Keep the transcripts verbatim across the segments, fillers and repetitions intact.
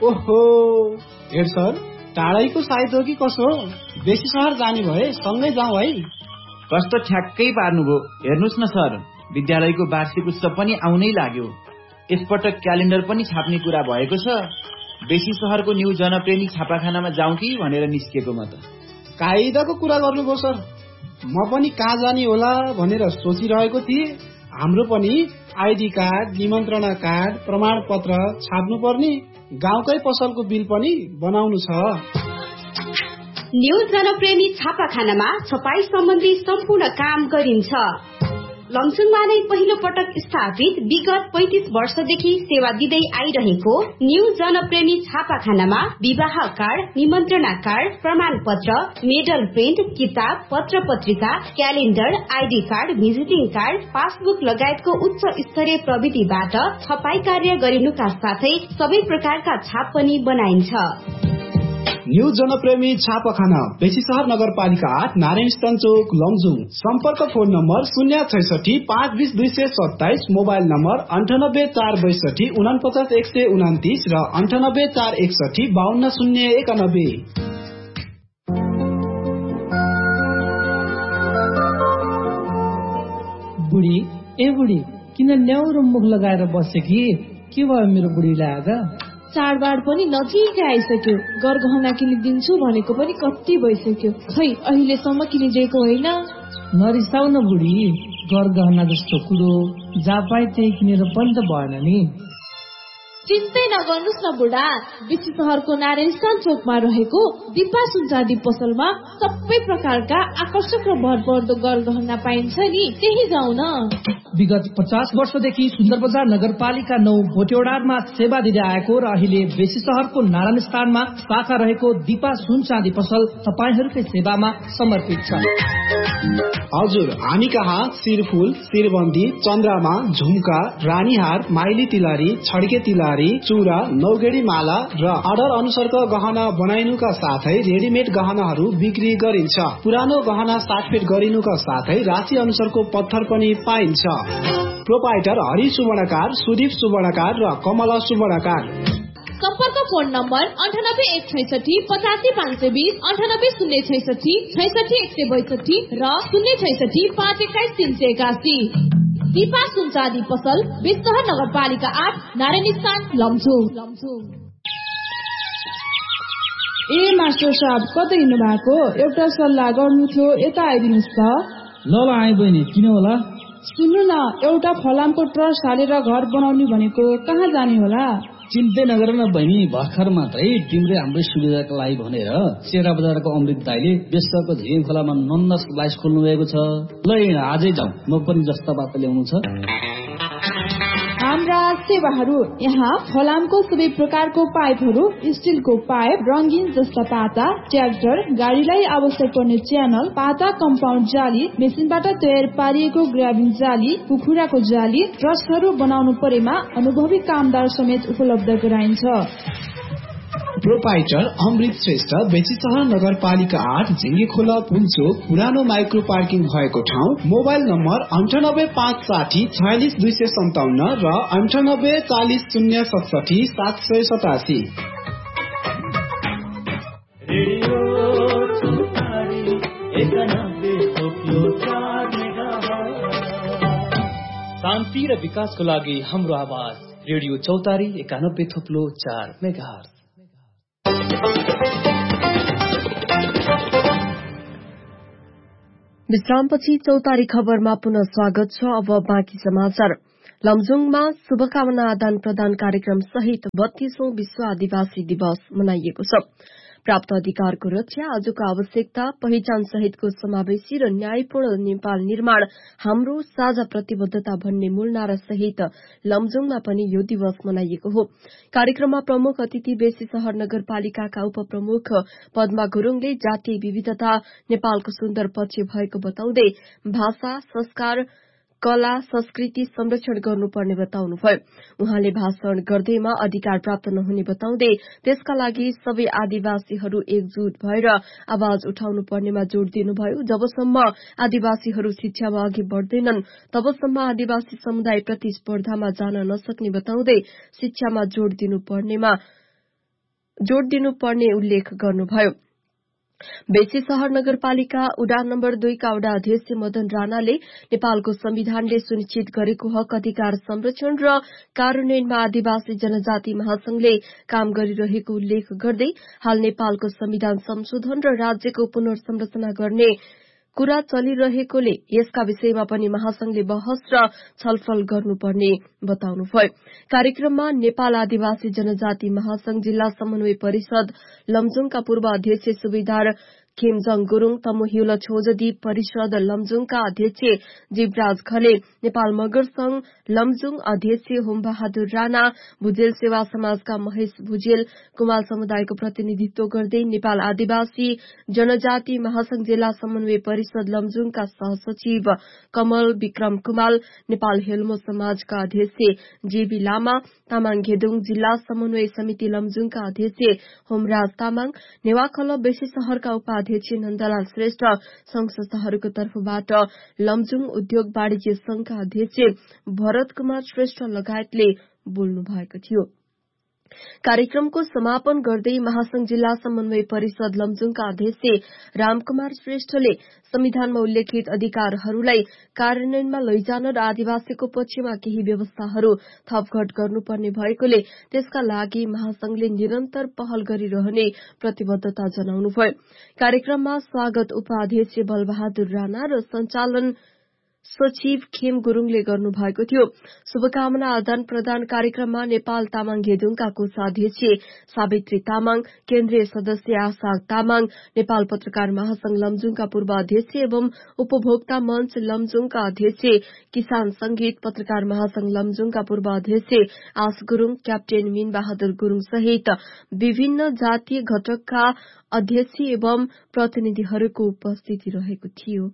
ओहो head sir, टाढैको साइत हो कि कसो? बेसी सहर जाने भए सँगै जाउँ है। कस्तो ठ्याक्कै पार्नुभयो। हेर्नुहोस् न सर, विद्यालयको वार्षिक उत्सव पनि आउनै लाग्यो। यसपटक क्यालेन्डर पनि छाप्ने कुरा भएको छ। बेसी सहरको न्यू जनप्रेमी छापाखानामा जाउँ कि भनेर निस्केको म त। कायदाको कुरा गर्नुभयो सर। म पनि कहाँ जाने होला भनेर सोचिरहेको थिएँ। हाम्रो पनि आइडी कार्ड, निमन्त्रणा कार्ड, प्रमाण पत्र छाप्नु पर्ने, गाउँकै पसलको बिल पनि बनाउनु छ। न्यू जनप्रेमी छापाखानामा छपाई सम्बन्धी सम्पूर्ण काम गरिन्छ। लमजुङमा नै पहिलो पटक स्थापित विगत पैंतीस वर्षदेखि सेवा दिँदै आइरहेको न्यू जनप्रेमी छापाखानामा विवाह कार्ड, निमन्त्रणा कार्ड, प्रमाण पत्र, मेडल प्रिन्ट, किताब, पत्र पत्रिका, calendar, ID card, visiting card, passbook लगायतको उच्च स्तरीय प्रविधिबाट छपाई कार्य गरिनुका साथै सबै प्रकारका छाप पनि बनाइन्छ। न्यू जनप्रेमी छापाखाना बेसी सहर नगरपालिका आठ, नारायण स्थान चोक, लमजुङ। सम्पर्क फोन नम्बर शून्य छैसठी पाँच बिस दुई सय सत्ताइस, मोबाइल नम्बर अन्ठानब्बे चार बैसठी उनापचास एक सय उनातिस र अन्ठानब्बे चार एकसठी बाहन्न शून्य एकानब्बे। बुढी ए बुढी, किन न्याउरो मुख लगाएर बसे कि? के भयो मेरो बुढीलाई आज? चाडबाड पनि नजिकै आइसक्यो। गरगहना किनिदिन्छु भनेको पनि कति भइसक्यो, खै अहिलेसम्म किनिदिएको होइन। नरिसाउ न बुढी, गरगहना जस्तो कुरो जहाँ पाए त्यही किनेर पनि त भएन नि। चिन्तै नगर्नुहोस् न बुढा, बेसी सहरको नारायण स्थान चोकमा रहेको दिपा सुनचाँदी पसलमा सबै प्रकारका आकर्षक र भरपर्दो गरगहना पाइन्छ नि, त्यही जाउँ न। विगत पचास वर्षदेखि सुन्दर बजार नगरपालिका नौ बोटेडारमा सेवा दिँदै आएको र अहिले बेसी सहरको नारायण स्थानमा शाखा रहेको दिपा सुनचाँदी पसल तपाईहरूकै सेवामा समर्पित छ। हजुर, हामी कहाँ शिरफुल, शिरबन्दी, चन्द्रमा, झुम्का, रानीहार, माइली तिलहरी, छड्के तिलहरी, चूरा, नौगेडी माला र अर्डर अनुसारको गहना बनाइनुका साथै रेडिमेड गहनाहरू बिक्री गरिन्छ। पुरानो गहना साटफेट गरिनुका साथै राशि अनुसारको पत्थर पनि पाइन्छ। प्रोपाइटर हरि सुवर्णकार, सुदीप सुवर्णकार र कमला सुवर्णकार। सम्पर्क फोन नम्बर अन्ठानब्बे एक छैसठी पचासी पाँच सय बिस, अन्ठानब्बे शून्य छैसठी छैसठी एक सय बैसठी र शून्य छैसठी पाँच एक्काइस तीन सय एकासी। दिपा सुनचाँदी पसल, बेसी नगरपालिका आठ, नारायण स्थान, लमजुङ। ए मास्टर साहब, कतै हिँड्नु भएको? एउटा सल्लाह गर्नु थियो, यता आइदिनुहोस् त। ल ल आइ बहिनी, किन होला? सुन्नु न, एउटा फलामको ट्रस्ट हालेर घर बनाउने भनेको, कहाँ जाने होला? चिन्तै नगर न बहिनी, भर्खर मात्रै तिम्रै हाम्रै सुविधाका लागि भनेर चेरा बजारको अमृत दाइले बेसको झिङ खोलामा नन्दा स्लाइस खोल्नु भएको छ। ल आजै जाउँ, म पनि जस्ता बात ल्याउनु छ। हाम्रा सेवाहरू यहाँ फलामको सबै प्रकारको पाइपहरू, स्टिलको पाइप, रंगीन जस्ता पाता, ट्र्याक्टर, गाडीलाई आवश्यक पर्ने च्यानल, पाता कम्पाउन्ड जाली, मेसिनबाट तयार पारिएको ग्राभिङ जाली, कुखुराको जाली, ट्रसहरू बनाउनु परेमा अनुभवी कामदार समेत उपलब्ध गराइन्छ। प्रोपाइटर अमृत श्रेष्ठ, बेसी सहर नगरपालिका आठ, झिङ्गे खोला पुलचोक, पुरानो माइक्रो पार्किङ भएको ठाउँ। मोबाइल नम्बर अन्ठानब्बे पाँच साठी छयालिस दुई सय सन्ताउन्न र अन्ठानब्बे चालिस शून्य सतसठी सात सय सतासी। शान्ति र विकासको लागि हाम्रो आवाज रेडियो चौतारी एकानब्बे थोप्लो चार मेगाहर्ज। विश्रामपछि चौतारी खबरमा पुनः स्वागत छ। अब बाँकी समाचार। लमजुङमा शुभकामना आदान प्रदान कार्यक्रम सहित बत्तीसौं विश्व आदिवासी दिवस मनाइएको छ। प्राप्त अधिकारको रक्षा, आजको आवश्यकता, पहिचान सहितको समावेशी र न्यायपूर्ण नेपाल निर्माण हाम्रो साझा प्रतिबद्धता भन्ने मूल नारा सहित लमजुङमा पनि यो दिवस मनाइएको हो। कार्यक्रममा प्रमुख अतिथि बेसी सहर नगरपालिकाका उपप्रमुख पद्मा गुरूङले जातीय विविधता नेपालको सुन्दर पक्ष भएको बताउँदै भाषा, संस्कार, कला, संस्कृति संरक्षण गर्नुपर्ने बताउनुभयो। उहाँले भाषण गर्दैमा अधिकार प्राप्त नहुने बताउँदै त्यसका लागि सबै आदिवासीहरू एकजुट भएर आवाज उठाउनु पर्नेमा जोड़ दिनुभयो। जबसम्म आदिवासीहरू शिक्षामा अघि बढ़दैनन् तबसम्म आदिवासी समुदाय प्रतिस्पर्धामा जान नसक्ने बताउँदै शिक्षामा जोड़ दिनुपर्नेमा जोड़ दिनुपर्ने उल्लेख गर्नुभयो। बेसी शहर नगरपालिका उडान नम्बर दुईका वडा अध्यक्ष मदन राणाले नेपालको संविधानले सुनिश्चित गरेको हक अधिकार संरक्षण र कार्यान्वयनमा आदिवासी जनजाति महासंघले काम गरिरहेको उल्लेख गर्दै हाल नेपालको संविधान संशोधन र राज्यको पुनर्संरचना गर्ने कुरा चलिरहेकोले यसका विषयमा पनि महासंघले बहस र छलफल गर्नुपर्ने बताउनुभयो। कार्यक्रममा नेपाल आदिवासी जनजाति महासंघ जिल्ला समन्वय परिषद लमजुङका पूर्व अध्यक्ष सुबेदार खेमजङ गुरूङ, तमु हिउल छोजदीप परिषद लमजुङका अध्यक्ष जीवराज खले, नेपाल मगर संघ लमजुङ अध्यक्ष होमबहादुर राणा, भुजेल सेवा समाजका महेश भुजेल, कुमाल समुदायको प्रतिनिधित्व गर्दै नेपाल आदिवासी जनजाति महासंघ जिल्ला समन्वय परिषद लमजुङका सहसचिव कमल विक्रम कुमाल, नेपाल हेल्मो समाजका अध्यक्ष जेबी लामा, तामाङ घेदुङ जिल्ला समन्वय समिति लमजुङका अध्यक्ष होमराज तामाङ, नेवाखल बेसी शहरका उपाध्यक्ष नन्दलाल श्रेष्ठ, संघ संस्थाहरूको तर्फबाट लमजुङ उद्योग वाणिज्य संघका अध्यक्ष भरत कुमार श्रेष्ठ लगायतले बोल्नु भएको थियो। कार्यक्रमको समापन गर्दै महासंघ जिल्ला समन्वय परिषद लमजुङका अध्यक्ष रामकुमार श्रेष्ठले संविधानमा उल्लेखित अधिकारहरूलाई कार्यान्वयनमा लैजान र आदिवासीको पक्षमा केही व्यवस्थाहरू थपघट गर्नुपर्ने भएकोले त्यसका लागि महासंघले निरन्तर पहल गरिरहने प्रतिबद्धता जनाउनुभयो। कार्यक्रममा स्वागत उपाध्यक्ष बलबहादुर राणा र संचालन सचिव खेम गुरूङले गर्नुभएको थियो। शुभकामना आदान प्रदान कार्यक्रममा नेपाल तामाङ घेदुङका कोषाध्यक्ष सावित्री तामाङ, केन्द्रीय सदस्य आशा तामाङ, नेपाल पत्रकार महासंघ लमजुङका पूर्व अध्यक्ष एवं उपभोक्ता मंच लमजुङका अध्यक्ष, किसान संगीत पत्रकार महासंघ लमजुङका पूर्व अध्यक्ष आश गुरूङ, क्याप्टेन मीन बहादुर गुरूङ सहित विभिन्न जातीय घटकका अध्यक्ष एवं प्रतिनिधिहरूको उपस्थिति रहेको थियो।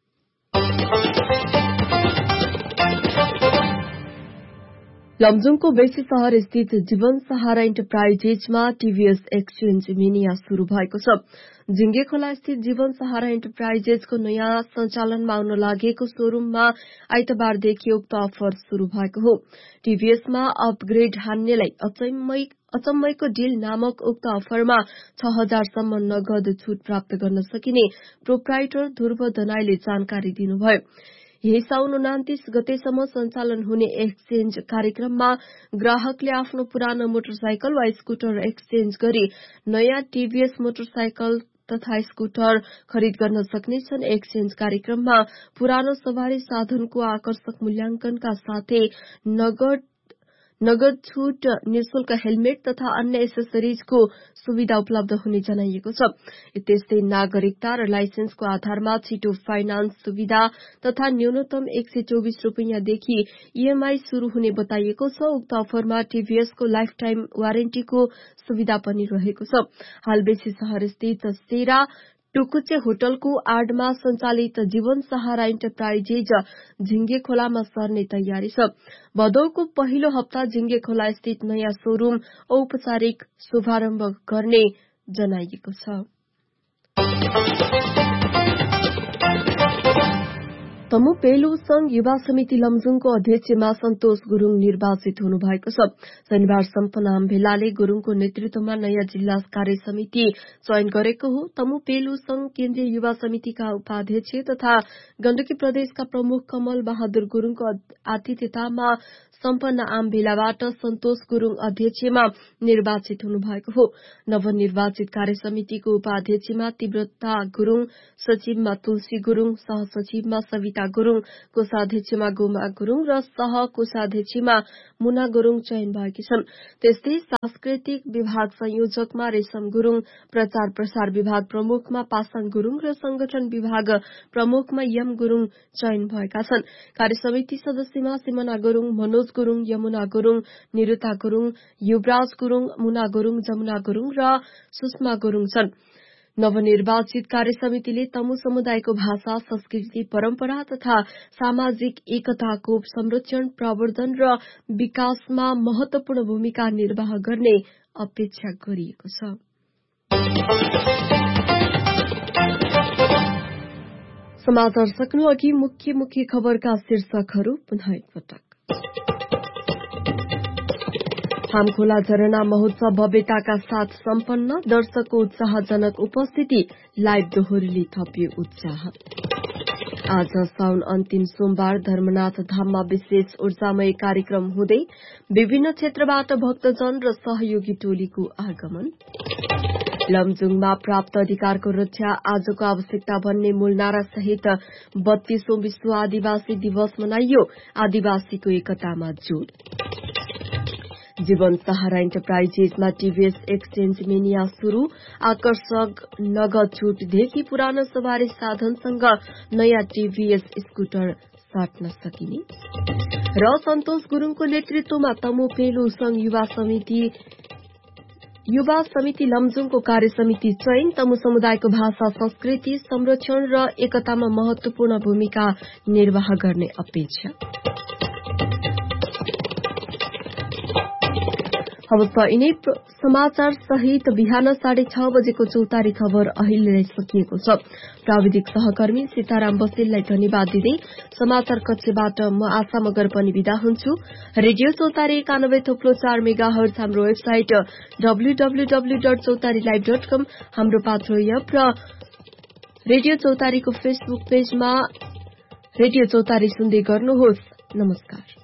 लमजुङको बेसी शहर स्थित जीवन सहारा इन्टरप्राइजेजमा टीभीएस एक्सचेन्ज मिनिया शुरू भएको छ। जिंगे खोला स्थित जीवन सहारा इन्टरप्राइजेजको नयाँ सञ्चालनमा आउन लागेको शोरूममा आइतबारदेखि उक्त अफर शुरू भएको हो। टीभीएसमा अपग्रेड हान्नेलाई अचम्मै अचम्मैको डील नामक उक्त अफरमा छ हजारसम्म नगद छूट प्राप्त गर्न सकिने प्रोप्राइटर ध्रुव दनाईले जानकारी दिनुभयो। यही साउन उनातिस गतेसम्म सञ्चालन हुने एक्सचेन्ज कार्यक्रममा ग्राहकले आफ्नो पुरानो मोटरसाइकल वा स्कूटर एक्सचेन्ज गरी नयाँ टीभीएस मोटरसाइकल तथा स्कूटर खरिद गर्न सक्नेछन्। एक्सचेन्ज कार्यक्रममा पुरानो सवारी साधनको आकर्षक मूल्याङ्कनका साथै नगद नगद छूट, निशुल्क हेलमेट तथा अन्य एसेसरिजको सुविधा उपलब्ध हुने जनाइएको छ। त्यस्तै नागरिकता र लाइसेन्सको आधारमा छिटो फाइनान्स सुविधा तथा न्यूनतम एक सय चौबिस रूपियाँदेखि ईएमआई शुरू हुने बताइएको छ। उक्त अफरमा टीभीएसको लाइफ टाइम वारेन्टीको सुविधा पनि रहेको छ। हाल बेसी शहर स्थित सेरा टुकुचे होटलको आडमा सञ्चालित जीवन सहारा इन्टरप्राइजेज झिंगे खोलामा सर्ने तयारी छ। भदौको पहिलो हप्ता झिंगे खोला स्थित नयाँ शोरूम औपचारिक शुभारम्भ गर्ने जनाइएको छ। तमु पेलु संघ युवा समिति लमजुङको अध्यक्षमा सन्तोष गुरूङ निर्वाचित हुनुभएको छ। शनिबार सम्पन्न आमभेलाले गुरूङको नेतृत्वमा नयाँ जिल्ला कार्य समिति चयन गरेको हो। तमु पेलु संघ केन्द्रीय युवा समितिका उपाध्यक्ष तथा गण्डकी प्रदेशका प्रमुख कमल बहादुर गुरूङको आतिथ्यतामा सम्पन्न आमभेलाबाट सन्तोष गुरूङ अध्यक्षमा निर्वाचित हुनुभएको हो। नवनिर्वाचित कार्य समितिको उपाध्यक्षमा तीव्रता गुरूङ, सचिवमा तुलसी गुरूङ, सहसचिवमा सविता गुरूङ, कोषाध्यक्षमा गोमा गुरूङ र सह कोषाध्यक्षमा मुना गुरूङ चयन भएकी छन्। त्यस्तै सांस्कृतिक विभाग संयोजकमा रेशम गुरूङ, प्रचार प्रसार विभाग प्रमुखमा पासाङ गुरूङ र संगठन विभाग प्रमुखमा यम गुरूङ चयन भएका छन्। कार्य समिति सदस्यमा सिमना गुरूङ, मनोज गुरूङ, यमुना गुरूङ, निरुता गुरूङ, युवराज गुरूङ, मुना गुरूङ, जमुना गुरूङ र सुषमा गुरूङ छन्। नवनिर्वाचित कार्य समितिले तमु समुदायको भाषा, संस्कृति, परम्परा तथा सामाजिक एकताको संरक्षण, प्रवर्धन र विकासमा महत्वपूर्ण भूमिका निर्वाह गर्ने अपेक्षा गरिएको छ। समाचार सक्नु अघि मुख्य मुख्य खबरका शीर्षकहरू पुनः एकपटक। हामखोला झरना महोत्सव भव्यताका साथ सम्पन्न, दर्शकको उत्साहजनक उपस्थिति, लाइभ दोहोरीले थपियो उत्साह। आज साउन अन्तिम सोमबार धर्मनाथ धाममा विशेष ऊर्जामय कार्यक्रम हुँदै विभिन्न क्षेत्रबाट भक्तजन र सहयोगी टोलीको आगमन। लमजुङमा प्राप्त अधिकारको रक्षा आजको आवश्यकता भन्ने मूल नारा सहित बत्तीसौं विश्व आदिवासी दिवस मनाइयो, आदिवासीको एकतामा जोड़। जीवन सहारा इन्टरप्राइजेसमा टीभीएस एक्सचेन्ज मेनिया शुरू, आकर्षक नगद छुटदेखि पुरानो सवारी साधनसँग नयाँ टीभीएस स्कूटर साट्न सकिने। र सन्तोष गुरूङको नेतृत्वमा तमु पेलु संघ युवा समिति युवा समिति लमजुङको कार्य समिति चयन, तमु समुदायको भाषा संस्कृति संरक्षण र एकतामा महत्वपूर्ण भूमिका निर्वाह गर्ने अपेक्षा। हवस् यिनै समाचार सहित बिहान साढे छ बजेको चौतारी खबर अहिले सकिएको छ। प्राविधिक सहकर्मी सीताराम बस्नेललाई धन्यवाद दिँदै समाचार कक्षबाट म आशा मगर पनि विदा हुन्छु। रेडियो चौतारी एकानब्बे थोप्लो चार मेगा हर्ज, हाम्रो website W W W dot चौतारी लाइभ डट कम, हाम्रो पात्रो एप र रेडियो चौतारीको फेसबुक पेजमा रेडियो चौतारी सुन्दै गर्नुहोस्। नमस्कार।